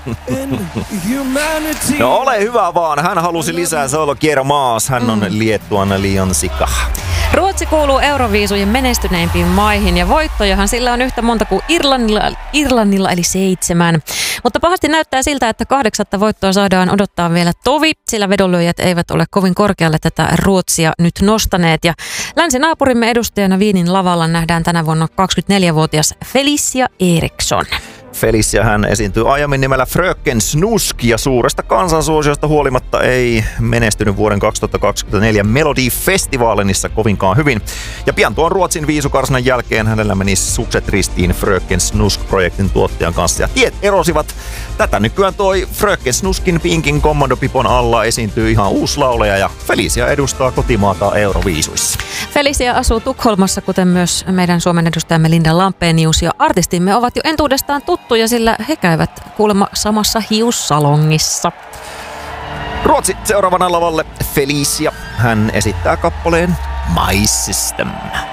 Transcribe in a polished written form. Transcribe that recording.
No ole hyvä vaan. Hän halusi lisää Solo Quiero Más. Hän on Liettuan Lionsika. Ruotsi kuuluu Euroviisujen menestyneimpiin maihin ja voittojahan sillä on yhtä monta kuin Irlannilla eli 7. Mutta pahasti näyttää siltä, että 8. voittoa saadaan odottaa vielä tovi, sillä vedonlyöjät eivät ole kovin korkealle tätä Ruotsia nyt nostaneet. Ja länsinaapurimme edustajana Wienin lavalla nähdään tänä vuonna 24-vuotias Felicia Eriksson. Felicia hän esiintyy aiemmin nimellä Fröken Snusk ja suuresta kansansuosiosta huolimatta ei menestynyt vuoden 2024 Melodifestivaalinissa kovinkaan hyvin. Ja pian tuon Ruotsin viisukarsinan jälkeen hänellä meni sukset ristiin Fröken Snusk-projektin tuottajan kanssa ja tiet erosivat. Tätä nykyään toi Fröken Snuskin Pinkin kommandopipon alla esiintyy ihan uusi laulaja ja Felicia edustaa kotimaata Euroviisuissa. Felicia asuu Tukholmassa, kuten myös meidän Suomen edustajamme Linda Lampenius ja artistimme ovat jo entuudestaan tuttuja, sillä he käyvät kuulemma samassa hiussalongissa. Ruotsi seuraavana lavalle Felicia. Hän esittää kappaleen My System.